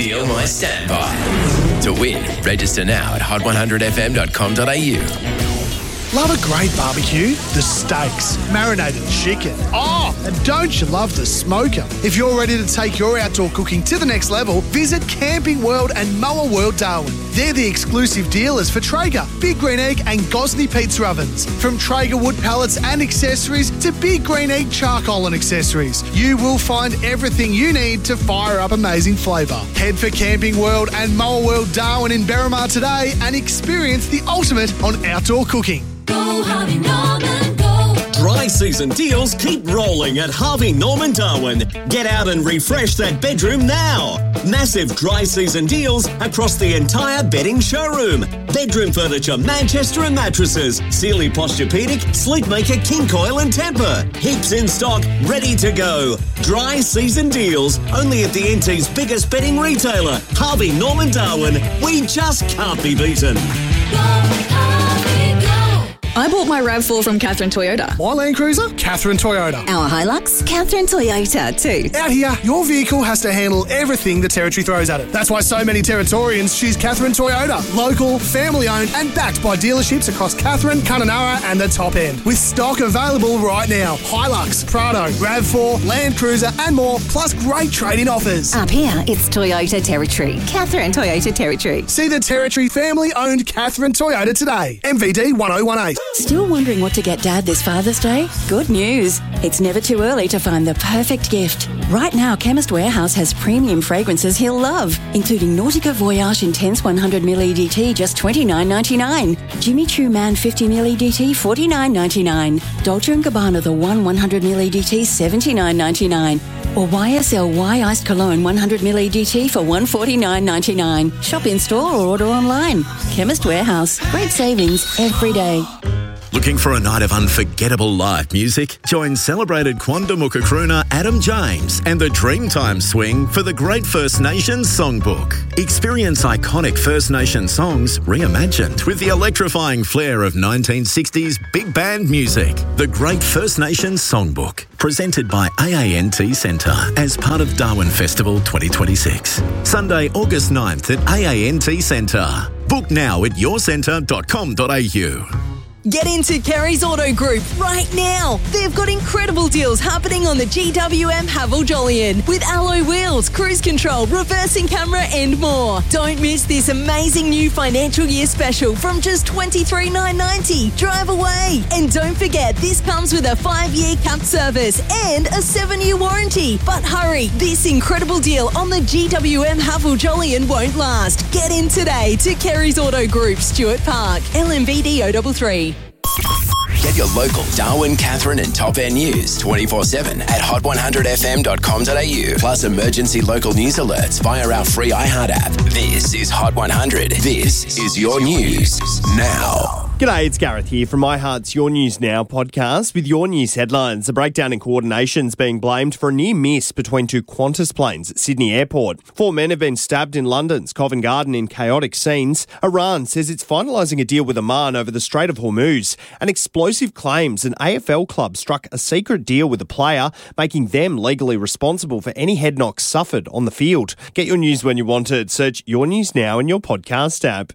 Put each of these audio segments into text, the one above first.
Steal My Standby. To win, register now at hot100fm.com.au. Love a great barbecue? The steaks, marinated chicken. Oh, and don't you love the smoker? If you're ready to take your outdoor cooking to the next level, visit Camping World and Moa World Darwin. They're the exclusive dealers for Traeger, Big Green Egg and Gosney pizza ovens. From Traeger wood pallets and accessories to Big Green Egg charcoal and accessories, you will find everything you need to fire up amazing flavour. Head for Camping World and Moa World Darwin in Berrimah today and experience the ultimate on outdoor cooking. Go Harvey Norman, go. Dry season deals keep rolling at Harvey Norman Darwin. Get out and refresh that bedroom now. Massive dry season deals across the entire bedding showroom. Bedroom furniture, Manchester and mattresses, Sealy Posturepedic, Sleepmaker, King Coil and Tempur. Heaps in stock, ready to go. Dry season deals only at the NT's biggest bedding retailer, Harvey Norman Darwin. We just can't be beaten. I bought my RAV4 from Catherine Toyota. My Land Cruiser? Catherine Toyota. Our Hilux? Catherine Toyota too. Out here, your vehicle has to handle everything the Territory throws at it. That's why so many Territorians choose Catherine Toyota. Local, family-owned and backed by dealerships across Catherine, Kununurra and the top end. With stock available right now. Hilux, Prado, RAV4, Land Cruiser and more, plus great trade-in offers. Up here, it's Toyota Territory. Catherine Toyota Territory. See the Territory family-owned Catherine Toyota today. MVD 1018. Still wondering what to get Dad this Father's Day? Good news. It's never too early to find the perfect gift. Right now, Chemist Warehouse has premium fragrances he'll love, including Nautica Voyage Intense 100ml EDT, just $29.99. Jimmy Choo Man 50ml EDT, $49.99. Dolce & Gabbana The One 100ml EDT, $79.99. Or YSL Iced Cologne 100ml EDT for $149.99. Shop in store or order online. Chemist Warehouse. Great savings every day. Looking for a night of unforgettable live music? Join celebrated Quandamooka crooner Adam James and the Dreamtime Swing for the Great First Nations Songbook. Experience iconic First Nation songs reimagined with the electrifying flair of 1960s big band music. The Great First Nations Songbook, presented by AANT Centre as part of Darwin Festival 2026. Sunday, August 9th at AANT Centre. Book now at yourcentre.com.au. Get into Kerry's Auto Group right now. They've got incredible deals happening on the GWM Haval Jolyon with alloy wheels, cruise control, reversing camera and more. Don't miss this amazing new financial year special from just $23,990. Drive away. And don't forget, this comes with a 5-year capped service and a 7-year warranty. But hurry, this incredible deal on the GWM Haval Jolyon won't last. Get in today to Kerry's Auto Group, Stuart Park, LMVD 033. Get your local Darwin, Catherine and Top End news 24/7 at hot100fm.com.au. Plus emergency local news alerts via our free iHeart app. This is Hot 100. This is your news now. G'day, it's Gareth here from iHeart's Your News Now podcast with your news headlines. A breakdown in coordination's being blamed for a near miss between two Qantas planes at Sydney Airport. 4 men have been stabbed in London's Covent Garden in chaotic scenes. Iran says it's finalising a deal with Oman over the Strait of Hormuz. And explosive claims an AFL club struck a secret deal with a player, making them legally responsible for any head knocks suffered on the field. Get your news when you want it. Search Your News Now in your podcast app.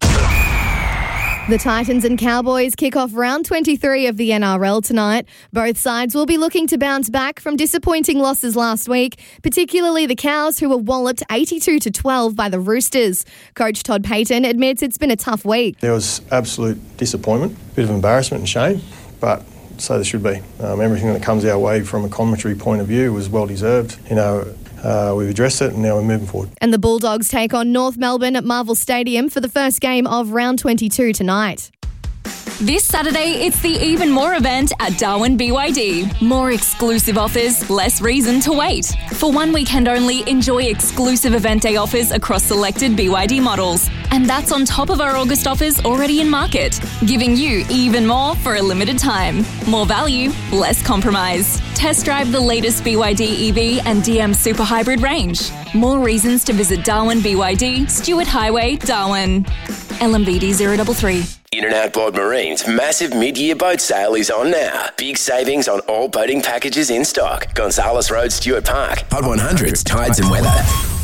The Titans and Cowboys kick off round 23 of the NRL tonight. Both sides will be looking to bounce back from disappointing losses last week, particularly the Cows, who were walloped 82-12 by the Roosters. Coach Todd Payton admits it's been a tough week. There was absolute disappointment, bit of embarrassment and shame, but so there should be. Everything that comes our way from a commentary point of view was well deserved. We've addressed it and now we're moving forward. And the Bulldogs take on North Melbourne at Marvel Stadium for the first game of round 22 tonight. This Saturday, it's the Even More event at Darwin BYD. More exclusive offers, less reason to wait. For 1 weekend only, enjoy exclusive event day offers across selected BYD models. And that's on top of our August offers already in market, giving you even more for a limited time. More value, less compromise. Test drive the latest BYD EV and DM Super Hybrid range. More reasons to visit Darwin BYD, Stewart Highway, Darwin. LMVD 033. In and Outboard Marine's massive mid-year boat sale is on now. Big savings on all boating packages in stock. Gonzales Road, Stuart Park. Hot 100's Tides and Weather.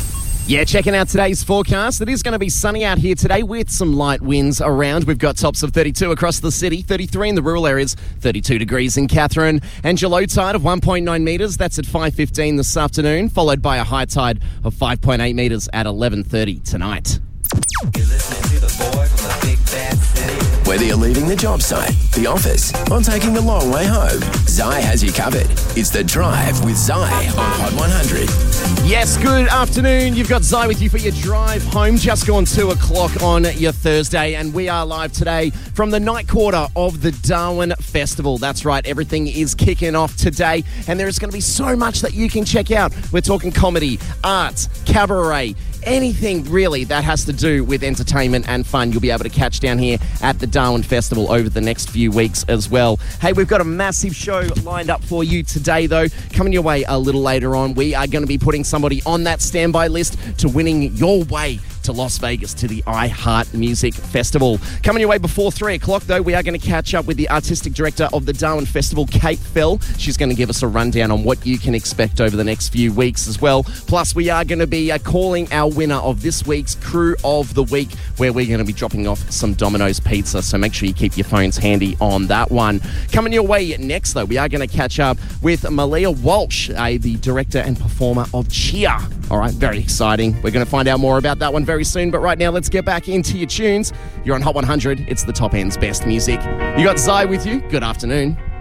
Yeah, checking out today's forecast. It is going to be sunny out here today with some light winds around. We've got tops of 32 across the city, 33 in the rural areas, 32 degrees in Katherine, and your low tide of 1.9 metres. That's at 5:15 this afternoon, followed by a high tide of 5.8 metres at 11:30 tonight. You're listening to the boy from the big bad city. Whether you're leaving the job site, the office, or taking the long way home, Zai has you covered. It's The Drive with Zai on Hot 100. Yes, good afternoon. You've got Zai with you for your drive home. Just gone 2 o'clock on your Thursday, and we are live today from the night quarter of the Darwin Festival. That's right, everything is kicking off today, and there is going to be so much that you can check out. We're talking comedy, arts, cabaret, anything really that has to do with entertainment and fun, you'll be able to catch down here at the Darwin Festival over the next few weeks as well. Hey, we've got a massive show lined up for you today, though. Coming your way a little later on, we are going to be putting somebody on that standby list to winning your way to Las Vegas to the iHeart Music Festival. Coming your way before 3 o'clock, though, we are going to catch up with the artistic director of the Darwin Festival, Kate Fell. She's going to give us a rundown on what you can expect over the next few weeks as well. Plus, we are going to be calling our winner of this week's Crew of the Week, where we're going to be dropping off some Domino's pizza, so make sure you keep your phones handy on that one. Coming your way next, though, we are going to catch up with Malia Walsh, the director and performer of Cheer. All right, very exciting. We're going to find out more about that one very soon, but right now, let's get back into your tunes. You're on Hot 100. It's the top end's best music. You got Zai with you. Good afternoon.